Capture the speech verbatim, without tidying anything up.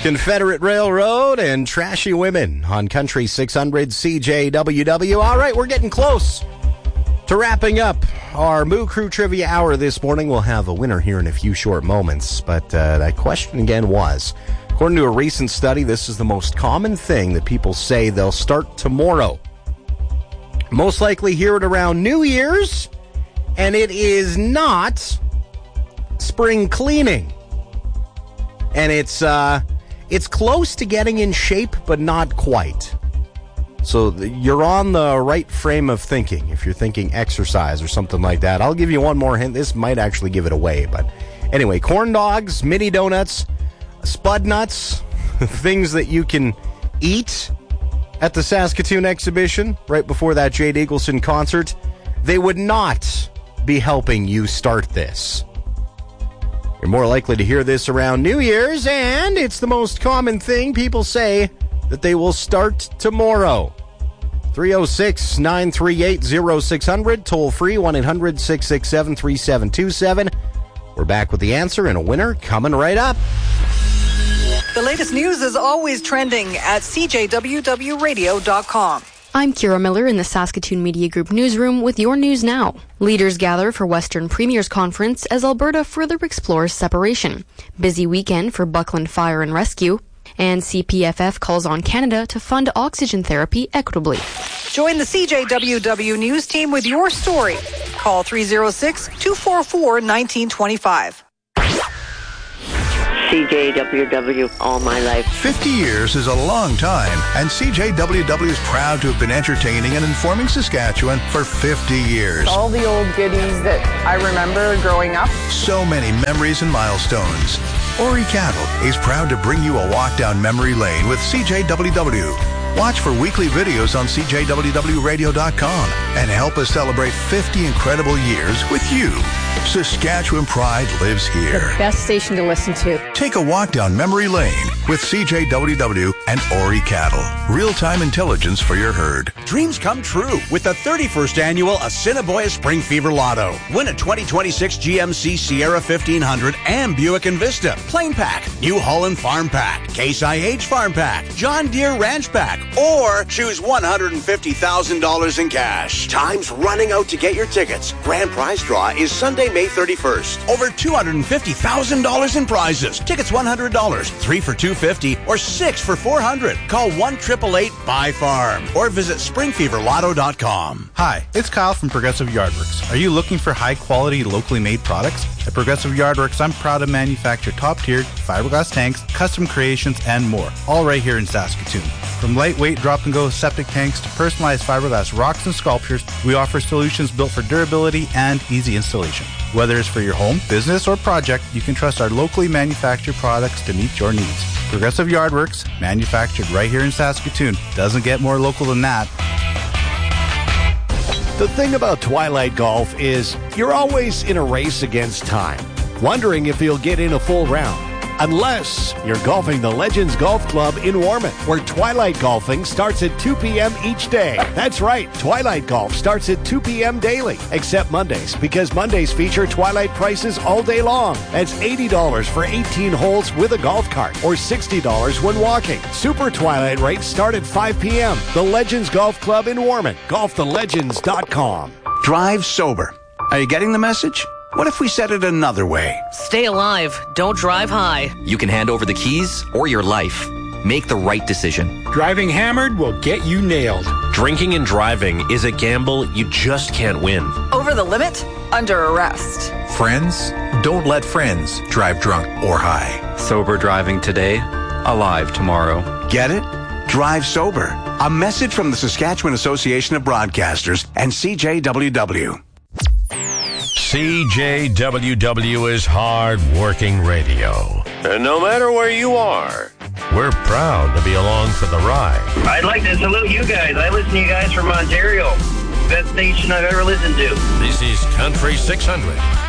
Confederate Railroad and Trashy Women on Country six hundred C J W W. All right, we're getting close to wrapping up our Moo Crew Trivia Hour this morning. We'll have a winner here in a few short moments, but uh, that question again was, according to a recent study, this is the most common thing that people say they'll start tomorrow. Most likely hear it around New Year's, and it is not spring cleaning. And it's uh, it's close to getting in shape, but not quite. So you're on the right frame of thinking if you're thinking exercise or something like that. I'll give you one more hint. This might actually give it away. But anyway, corn dogs, mini donuts, spud nuts, things that you can eat at the Saskatoon exhibition right before that Jade Eagleson concert, they would not be helping you start this. You're more likely to hear this around New Year's, and it's the most common thing people say that they will start tomorrow. three oh six, nine three eight, oh six hundred, toll free, one eight hundred, six six seven, three seven two seven. We're back with the answer and a winner coming right up. The latest news is always trending at c j w w radio dot com. I'm Kira Miller in the Saskatoon Media Group newsroom with your news now. Leaders gather for Western Premiers Conference as Alberta further explores separation. Busy weekend for Buckland Fire and Rescue. And C P F F calls on Canada to fund oxygen therapy equitably. Join the C J W W News team with your story. Call three oh six, two four four, one nine two five. C J W W all my life. fifty years is a long time, and C J W W is proud to have been entertaining and informing Saskatchewan for fifty years. All the old goodies that I remember growing up. So many memories and milestones. Ori Cattle is proud to bring you a walk down memory lane with C J W W. Watch for weekly videos on c j w w radio dot com and help us celebrate fifty incredible years with you. Saskatchewan pride lives here. The best station to listen to. Take a walk down memory lane with C J W W and Ori Cattle. Real-time intelligence for your herd. Dreams come true with the thirty-first annual Assiniboia Spring Fever Lotto. Win a twenty twenty-six G M C Sierra fifteen hundred and Buick Envista Plain Pack, New Holland Farm Pack, Case I H Farm Pack, John Deere Ranch Pack, or choose one hundred fifty thousand dollars in cash. Time's running out to get your tickets. Grand prize draw is Sunday, May thirty-first. Over two hundred fifty thousand dollars in prizes. Tickets one hundred dollars, three for two hundred fifty dollars, or six for four hundred dollars. Call one eight eight eight, B Y farm or visit spring fever lotto dot com. Hi, it's Kyle from Progressive Yardworks. Are you looking for high-quality, locally made products? At Progressive Yardworks, I'm proud to manufacture top-tiered fiberglass tanks, custom creations, and more, all right here in Saskatoon. From lightweight drop-and-go septic tanks to personalized fiberglass rocks and sculptures, we offer solutions built for durability and easy installation. Whether it's for your home, business, or project, you can trust our locally manufactured products to meet your needs. Progressive Yardworks, manufactured right here in Saskatoon. Doesn't get more local than that. The thing about Twilight Golf is you're always in a race against time, wondering if you'll get in a full round. Unless you're golfing the Legends Golf Club in Warman, where Twilight Golfing starts at two p.m. each day. That's right, Twilight Golf starts at two p.m. daily, except Mondays, because Mondays feature Twilight prices all day long. That's eighty dollars for eighteen holes with a golf cart, or sixty dollars when walking. Super Twilight rates start at five p.m. The Legends Golf Club in Warman, golf the legends dot com. Drive sober. Are you getting the message? What if we said it another way? Stay alive. Don't drive high. You can hand over the keys or your life. Make the right decision. Driving hammered will get you nailed. Drinking and driving is a gamble you just can't win. Over the limit? Under arrest. Friends, don't let friends drive drunk or high. Sober driving today, alive tomorrow. Get it? Drive sober. A message from the Saskatchewan Association of Broadcasters and C J W W. C J W W is hard-working radio. And no matter where you are, we're proud to be along for the ride. I'd like to salute you guys. I listen to you guys from Ontario. Best station I've ever listened to. This is Country six hundred.